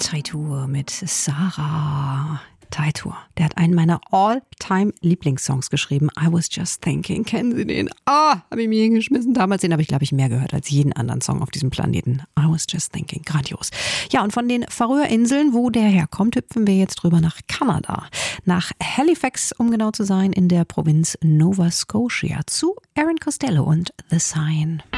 Teitur mit Sarah Teitur. Der hat einen meiner All-Time-Lieblingssongs geschrieben. I Was Just Thinking. Kennen Sie den? Habe ich mir hingeschmissen. Damals den habe ich, glaube ich, mehr gehört als jeden anderen Song auf diesem Planeten. I Was Just Thinking. Grandios. Ja, und von den Färöerinseln, wo der herkommt, hüpfen wir jetzt drüber nach Kanada. Nach Halifax, um genau zu sein, in der Provinz Nova Scotia zu Aaron Costello und The Sign.